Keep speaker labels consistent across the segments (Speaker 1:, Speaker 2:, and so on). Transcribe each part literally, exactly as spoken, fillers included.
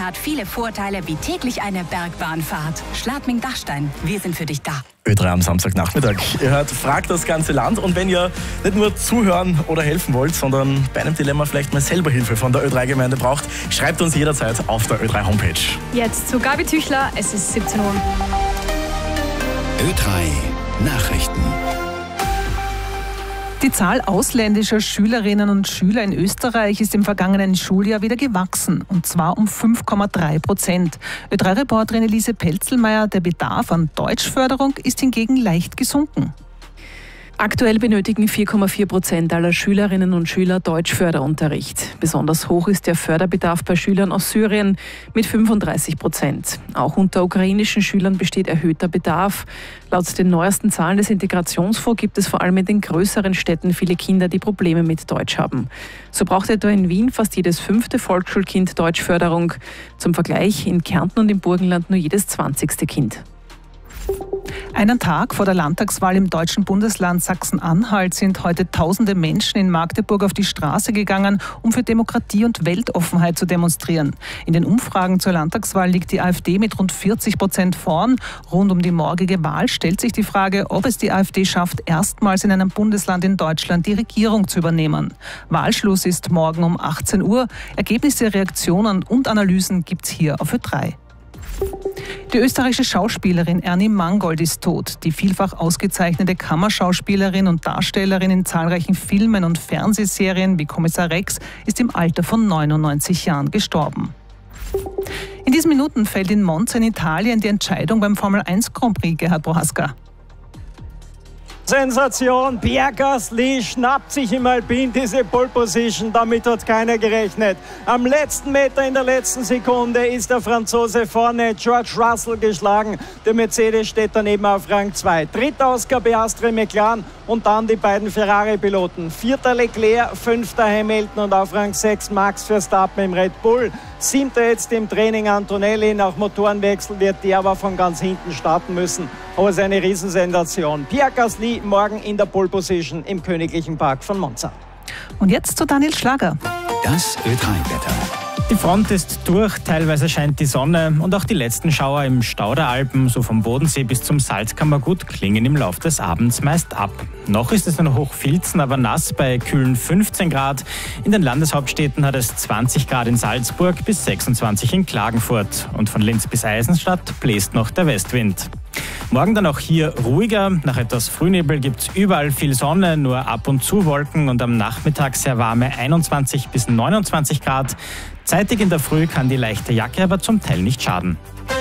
Speaker 1: hat viele Vorteile wie täglich eine Bergbahnfahrt. Schladming-Dachstein, wir sind für dich da.
Speaker 2: Ö drei am Samstagnachmittag. Ihr hört Fragt das ganze Land. Und wenn ihr nicht nur zuhören oder helfen wollt, sondern bei einem Dilemma vielleicht mal selber Hilfe von der Ö drei Gemeinde braucht, schreibt uns jederzeit auf der Ö drei Homepage.
Speaker 3: Jetzt zu Gabi Tüchler, es ist siebzehn Uhr.
Speaker 4: Ö drei Nachrichten.
Speaker 5: Die Zahl ausländischer Schülerinnen und Schüler in Österreich ist im vergangenen Schuljahr wieder gewachsen, und zwar um fünf Komma drei Prozent. Ö drei Reporterin Elise Pelzelmeier, der Bedarf an Deutschförderung ist hingegen leicht gesunken.
Speaker 6: Aktuell benötigen vier Komma vier Prozent aller Schülerinnen und Schüler Deutschförderunterricht. Besonders hoch ist der Förderbedarf bei Schülern aus Syrien mit fünfunddreißig Prozent. Auch unter ukrainischen Schülern besteht erhöhter Bedarf. Laut den neuesten Zahlen des Integrationsfonds gibt es vor allem in den größeren Städten viele Kinder, die Probleme mit Deutsch haben. So braucht etwa in Wien fast jedes fünfte Volksschulkind Deutschförderung. Zum Vergleich, in Kärnten und im Burgenland nur jedes zwanzigste Kind.
Speaker 5: Einen Tag vor der Landtagswahl im deutschen Bundesland Sachsen-Anhalt sind heute tausende Menschen in Magdeburg auf die Straße gegangen, um für Demokratie und Weltoffenheit zu demonstrieren. In den Umfragen zur Landtagswahl liegt die AfD mit rund vierzig Prozent vorn. Rund um die morgige Wahl stellt sich die Frage, ob es die AfD schafft, erstmals in einem Bundesland in Deutschland die Regierung zu übernehmen. Wahlschluss ist morgen um achtzehn Uhr. Ergebnisse, Reaktionen und Analysen gibt's hier auf Ö drei. Die österreichische Schauspielerin Ernie Mangold ist tot. Die vielfach ausgezeichnete Kammerschauspielerin und Darstellerin in zahlreichen Filmen und Fernsehserien wie Kommissar Rex ist im Alter von neunundneunzig Jahren gestorben. In diesen Minuten fällt in Monza in Italien die Entscheidung beim Formel eins Grand Prix, Gerhard Prohaska.
Speaker 7: Sensation, Pierre Gasly schnappt sich im Alpin diese Pole Position, damit hat keiner gerechnet. Am letzten Meter in der letzten Sekunde ist der Franzose vorne George Russell geschlagen. Der Mercedes steht daneben auf Rang zwei. Dritter Oscar Piastri McLaren und dann die beiden Ferrari-Piloten. Vierter Leclerc, fünfter Hamilton und auf Rang sechs Max Verstappen im Red Bull. Siebter jetzt im Training Antonelli. Nach Motorenwechsel wird der aber von ganz hinten starten müssen. Aber es ist eine Riesensensation. Pierre Gasly morgen in der Pole Position im Königlichen Park von Monza.
Speaker 5: Und jetzt zu Daniel Schlager.
Speaker 4: Das Ö drei Wetter.
Speaker 8: Die Front ist durch, teilweise scheint die Sonne und auch die letzten Schauer im Stau der Alpen, so vom Bodensee bis zum Salzkammergut, klingen im Laufe des Abends meist ab. Noch ist es noch hochfilzen, aber nass bei kühlen fünfzehn Grad. In den Landeshauptstädten hat es zwanzig Grad in Salzburg bis sechsundzwanzig in Klagenfurt. Und von Linz bis Eisenstadt bläst noch der Westwind. Morgen dann auch hier ruhiger. Nach etwas Frühnebel gibt es überall viel Sonne, nur ab und zu Wolken und am Nachmittag sehr warme einundzwanzig bis neunundzwanzig Grad. Zeitig in der Früh kann die leichte Jacke aber zum Teil nicht schaden.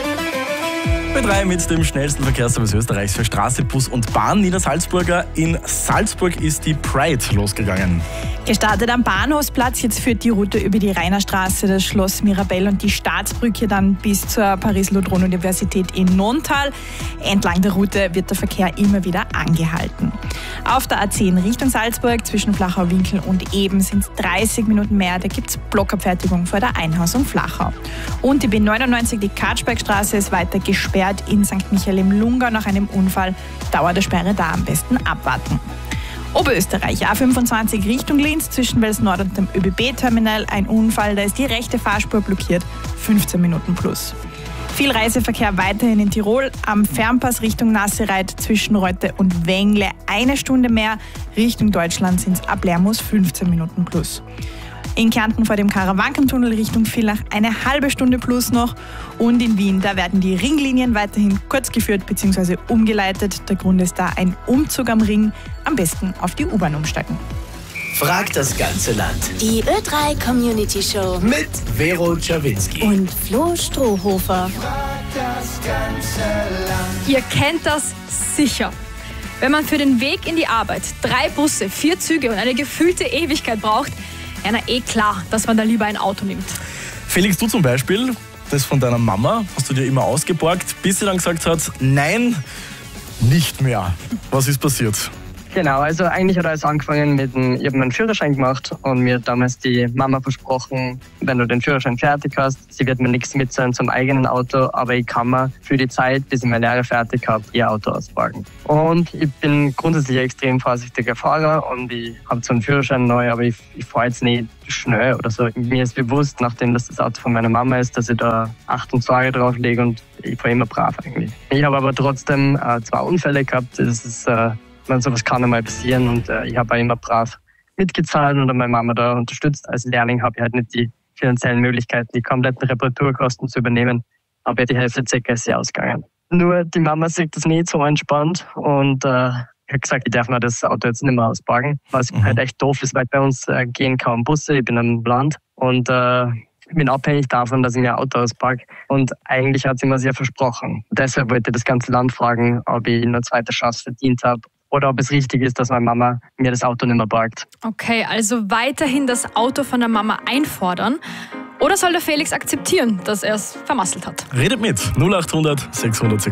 Speaker 2: Ö drei mit dem schnellsten Verkehrsservice Österreichs für Straße, Bus und Bahn. Niedersalzburger. In Salzburg ist die Pride losgegangen.
Speaker 3: Gestartet am Bahnhofsplatz, jetzt führt die Route über die Rainerstraße, das Schloss Mirabell und die Staatsbrücke dann bis zur Paris-Lodron-Universität in Nontal. Entlang der Route wird der Verkehr immer wieder angehalten. Auf der A zehn Richtung Salzburg zwischen Flachau-Winkel und Eben sind es dreißig Minuten mehr. Da gibt es Blockabfertigung vor der Einhausung Flachau. Und die B neunundneunzig, die Katschbergstraße, ist weiter gesperrt in Sankt Michael im Lungau nach einem Unfall. Dauer der Sperre da am besten abwarten. Oberösterreich, A fünfundzwanzig Richtung Linz zwischen Wels Nord und dem ÖBB-Terminal. Ein Unfall, da ist die rechte Fahrspur blockiert, fünfzehn Minuten plus. Viel Reiseverkehr weiterhin in Tirol. Am Fernpass Richtung Nassereit zwischen Reute und Wengle eine Stunde mehr. Richtung Deutschland sind es ab Lermus fünfzehn Minuten plus. In Kärnten vor dem Karawankentunnel Richtung Villach eine halbe Stunde plus noch. Und in Wien, da werden die Ringlinien weiterhin kurz geführt bzw. umgeleitet. Der Grund ist da ein Umzug am Ring. Am besten auf die U-Bahn umsteigen.
Speaker 4: Fragt das ganze Land.
Speaker 1: Die Ö drei Community Show
Speaker 4: Mit Vero Czawinski.
Speaker 1: und Flo Strohhofer.
Speaker 3: Ihr kennt das sicher. Wenn man für den Weg in die Arbeit drei Busse, vier Züge und eine gefühlte Ewigkeit braucht, ja, na eh klar, dass man da lieber ein Auto nimmt.
Speaker 2: Felix, du zum Beispiel, das von deiner Mama, hast du dir immer ausgeborgt, bis sie dann gesagt hat, nein, nicht mehr. Was ist passiert?
Speaker 9: Genau, also eigentlich hat alles angefangen mit dem, ich habe meinen Führerschein gemacht und mir hat damals die Mama versprochen, wenn du den Führerschein fertig hast, sie wird mir nichts mitzahlen zum eigenen Auto, aber ich kann mir für die Zeit, bis ich meine Lehre fertig habe, ihr Auto ausborgen. Und ich bin grundsätzlich ein extrem vorsichtiger Fahrer und ich habe zwar einen Führerschein neu, aber ich, ich fahre jetzt nicht schnell oder so. Mir ist bewusst, nachdem das das Auto von meiner Mama ist, dass ich da Acht und Sorge drauf lege und ich fahre immer brav eigentlich. Ich habe aber trotzdem äh, zwei Unfälle gehabt, das ist... Äh, Man, sowas kann einmal passieren und äh, ich habe auch immer brav mitgezahlt und meine Mama da unterstützt. Als Lehrling habe ich halt nicht die finanziellen Möglichkeiten, die kompletten Reparaturkosten zu übernehmen, aber die Hälfte circa ist sie ausgegangen. Nur die Mama sieht das nicht so entspannt und äh, ich habe gesagt, ich darf mir das Auto jetzt nicht mehr ausborgen, was mhm. halt echt doof ist, weil bei uns äh, gehen kaum Busse, ich bin am Land und äh, ich bin abhängig davon, dass ich mir ein Auto ausparke. Und eigentlich hat sie mir sehr versprochen. Deshalb wollte ich das ganze Land fragen, ob ich eine zweite Chance verdient habe oder ob es richtig ist, dass meine Mama mir das Auto nicht mehr borgt.
Speaker 10: Okay, also weiterhin das Auto von der Mama einfordern. Oder soll der Felix akzeptieren, dass er es vermasselt hat?
Speaker 2: Redet mit null acht hundert sechshundert